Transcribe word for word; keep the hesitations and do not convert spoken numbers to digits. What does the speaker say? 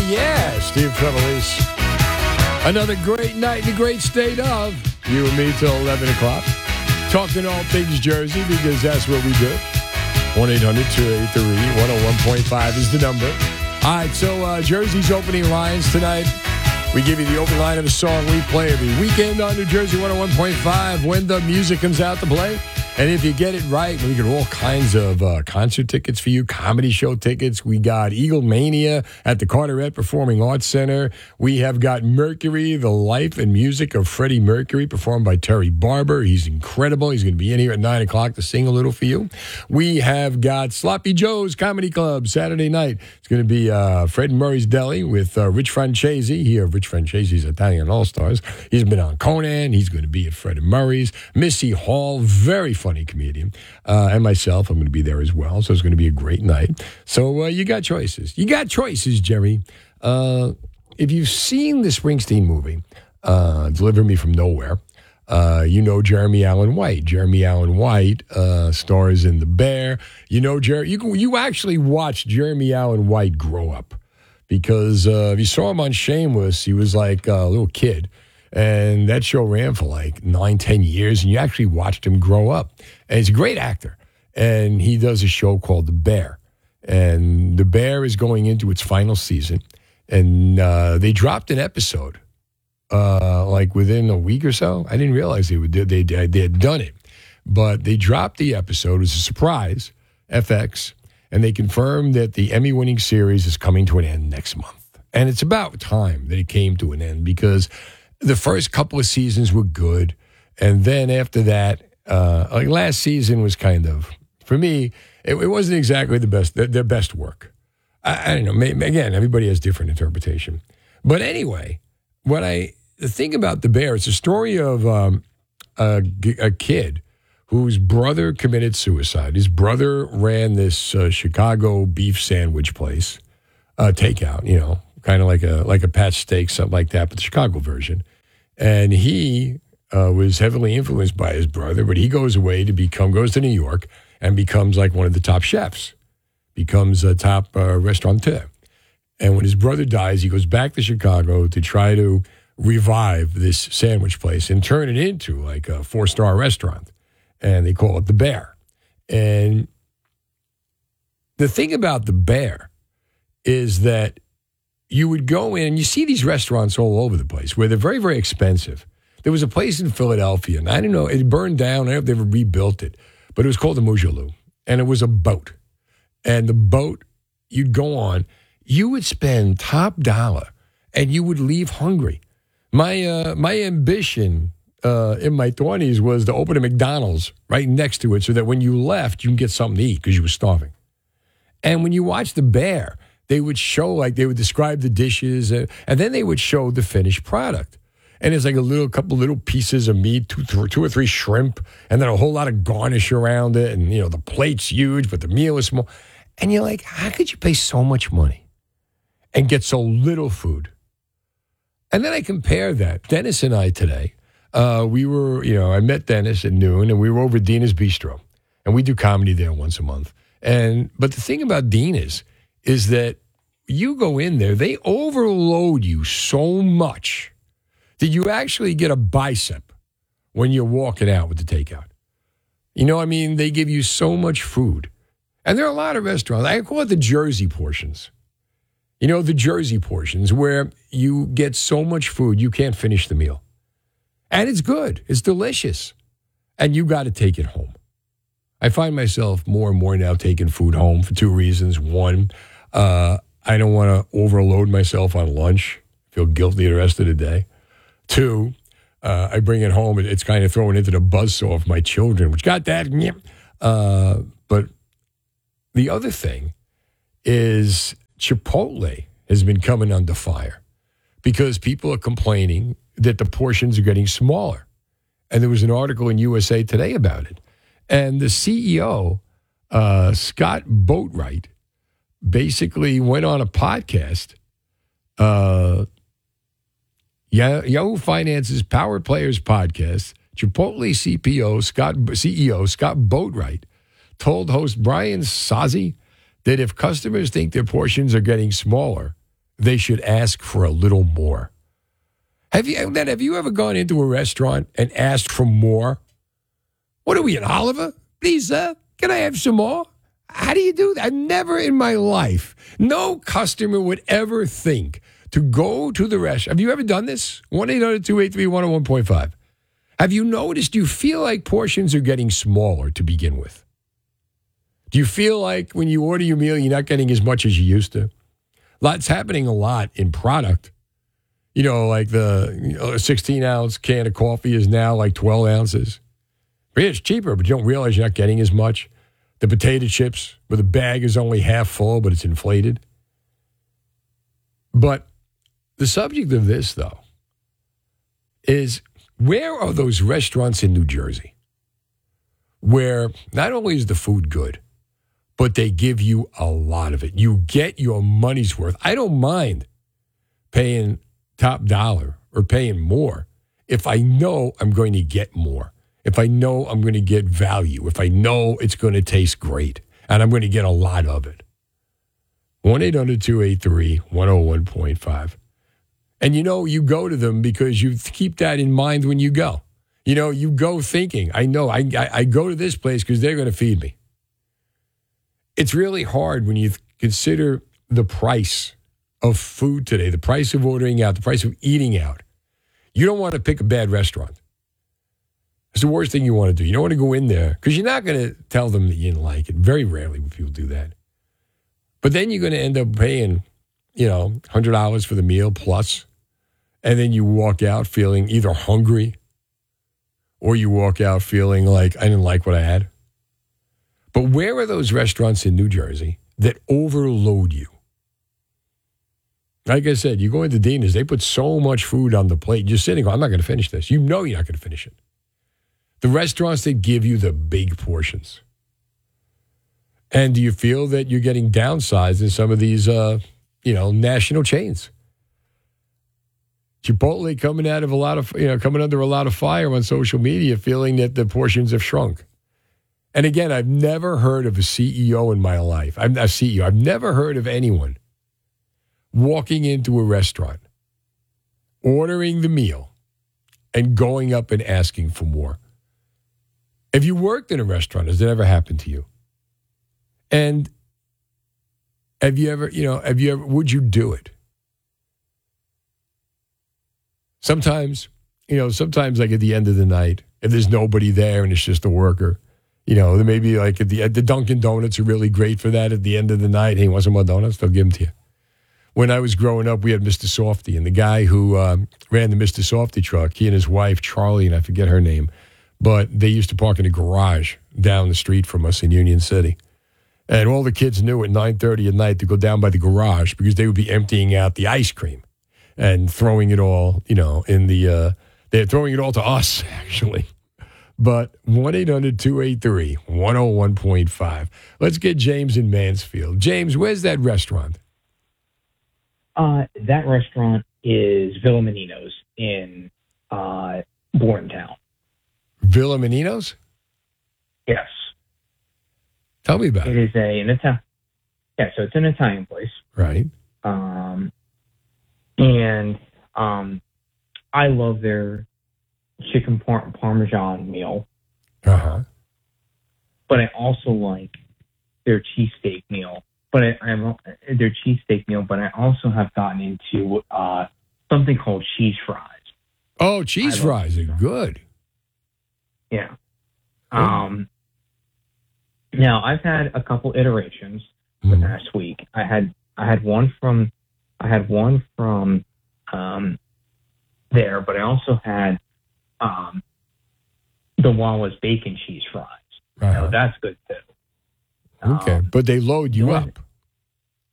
yeah, Steve Trevelise. Another great night in the great state of you and me till eleven o'clock. Talking all things Jersey because that's what we do. one eight hundred two eight three one oh one point five is the number. All right, so uh, Jersey's opening lines tonight. We give you the open line of a song we play every weekend on New Jersey one oh one point five when the music comes out to play. And if you get it right, we get all kinds of uh, concert tickets for you, comedy show tickets. We got Eagle Mania at the Carteret Performing Arts Center. We have got Mercury, the life and music of Freddie Mercury, performed by Terry Barber. He's incredible. He's going to be in here at nine o'clock to sing a little for you. We have got Sloppy Joe's Comedy Club Saturday night. It's going to be uh, Fred Murray's Deli with uh, Rich Francesi. Here, Rich Francesi's Italian All-Stars. He's been on Conan. He's going to be at Fred and Murray's. Missy Hall, very funny comedian, uh, and myself, I'm going to be there as well, so it's going to be a great night. So uh, you got choices. You got choices, Jerry. Uh, if you've seen the Springsteen movie, uh, Deliver Me From Nowhere, uh, you know Jeremy Allen White. Jeremy Allen White uh, stars in The Bear. You know, Jer- you, can, you actually watched Jeremy Allen White grow up because uh, if you saw him on Shameless, he was like a little kid. And that show ran for like nine, ten years, and you actually watched him grow up. And he's a great actor. And he does a show called The Bear. And The Bear is going into its final season. And uh, they dropped an episode uh, like within a week or so. I didn't realize they would they, they, they had done it. But they dropped the episode. It was a surprise, F X. And they confirmed that the Emmy-winning series is coming to an end next month. And it's about time that it came to an end because the first couple of seasons were good, and then after that, uh, like last season was kind of, for me, it, it wasn't exactly the best, their, their best work. I, I don't know. Maybe, again, everybody has different interpretation. But anyway, what I the thing about The Bear, it's a story of um, a, a kid whose brother committed suicide. His brother ran this uh, Chicago beef sandwich place, uh, takeout, you know, kind of like a like a Pat's Steak, something like that, but the Chicago version. And he uh, was heavily influenced by his brother, but he goes away to become, goes to New York and becomes like one of the top chefs, becomes a top uh, restaurateur. And when his brother dies, he goes back to Chicago to try to revive this sandwich place and turn it into like a four-star restaurant. And they call it The Bear. And the thing about The Bear is that you would go in, and you see these restaurants all over the place where they're very, very expensive. There was a place in Philadelphia, and I don't know, it burned down. I don't know if they ever rebuilt it, but it was called the Moujalou, and it was a boat. And the boat you'd go on, you would spend top dollar, and you would leave hungry. My uh, my ambition uh, in my twenties was to open a McDonald's right next to it so that when you left, you can get something to eat because you were starving. And when you watch The Bear, they would show, like, they would describe the dishes, and, and then they would show the finished product. And it's like a little couple little pieces of meat, two, th- two or three shrimp, and then a whole lot of garnish around it. And, you know, the plate's huge, but the meal is small. And you're like, how could you pay so much money and get so little food? And then I compare that. Dennis and I today, uh, we were, you know, I met Dennis at noon, and we were over at Dina's Bistro. And we do comedy there once a month. And but the thing about Dina's is that you go in there, they overload you so much that you actually get a bicep when you're walking out with the takeout. You know, I mean, they give you so much food. And there are a lot of restaurants. I call it the Jersey portions. You know, the Jersey portions where you get so much food you can't finish the meal. And it's good. It's delicious. And you got to take it home. I find myself more and more now taking food home for two reasons. One, uh, I don't want to overload myself on lunch, feel guilty the rest of the day. Two, uh, I bring it home. and It's kind of thrown into the buzzsaw of my children, which got that. Uh, but the other thing is Chipotle has been coming under fire because people are complaining that the portions are getting smaller. And there was an article in U S A Today about it. And the C E O, uh, Scott Boatwright, basically went on a podcast, uh, Yahoo Finance's Power Players podcast. Chipotle C P O, Scott, C E O Scott Boatwright told host Brian Sozzi that if customers think their portions are getting smaller, they should ask for a little more. Have you then? Have you ever gone into a restaurant and asked for more? What are we in Oliver? Please, uh, can I have some more? How do you do that? I've never in my life, no customer would ever think to go to the restaurant. Have you ever done this? one eight hundred two eight three one oh one point five. Have you noticed, do you feel like portions are getting smaller to begin with? Do you feel like when you order your meal, you're not getting as much as you used to? That's happening a lot in product. You know, like the you know, sixteen-ounce can of coffee is now like twelve ounces. But it's cheaper, but you don't realize you're not getting as much. The potato chips, where the bag is only half full, but it's inflated. But the subject of this, though, is where are those restaurants in New Jersey where not only is the food good, but they give you a lot of it. You get your money's worth. I don't mind paying top dollar or paying more if I know I'm going to get more, if I know I'm going to get value, if I know it's going to taste great, and I'm going to get a lot of it. one eight hundred two eight three one oh one point five. And, you know, you go to them because you keep that in mind when you go. You know, you go thinking, I know, I, I, I go to this place because they're going to feed me. It's really hard when you consider the price of food today, the price of ordering out, the price of eating out. You don't want to pick a bad restaurant. It's the worst thing you want to do. You don't want to go in there because you're not going to tell them that you didn't like it. Very rarely will people do that. But then you're going to end up paying, you know, one hundred dollars for the meal plus, and then you walk out feeling either hungry or you walk out feeling like I didn't like what I had. But where are those restaurants in New Jersey that overload you? Like I said, you go into Dina's, they put so much food on the plate. You're sitting, I'm not going to finish this. You know you're not going to finish it. The restaurants that give you the big portions. And do you feel that you're getting downsized in some of these, uh, you know, national chains? Chipotle coming out of a lot of, you know, coming under a lot of fire on social media, feeling that the portions have shrunk. And again, I've never heard of a C E O in my life. I'm not a C E O. I've never heard of anyone walking into a restaurant, ordering the meal, and going up and asking for more. If you worked in a restaurant, has it ever happened to you? And have you ever, you know, have you ever, would you do it? Sometimes, you know, sometimes like at the end of the night, if there's nobody there and it's just a worker, you know, there may be like at the, at the Dunkin' Donuts are really great for that at the end of the night. Hey, you want some more donuts? They'll give them to you. When I was growing up, we had Mister Softy, and the guy who um, ran the Mister Softy truck, he and his wife, Charlie, and I forget her name, but they used to park in a garage down the street from us in Union City. And all the kids knew at nine thirty at night to go down by the garage because they would be emptying out the ice cream and throwing it all, you know, in the, uh, they're throwing it all to us, actually. But one eight hundred two eight three one oh one point five. Let's get James in Mansfield. James, where's that restaurant? Uh, that restaurant is Villa Menino's in uh, Bordentown. Villa Menino's? Yes. Tell me about it. It is a, an Italian, yeah, so it's an Italian place. Right. Um, and um, I love their chicken par- parmesan meal. Uh-huh. But I also like their cheesesteak meal. But I, I'm their cheesesteak meal. But I also have gotten into uh, something called cheese fries. Oh, cheese fries are good. Yeah. Um. Now I've had a couple iterations mm. the past week. I had I had one from I had one from um, there, but I also had um, the Wawa's bacon cheese fries. Uh-huh. Now, that's good too. Okay, um, but they load you up.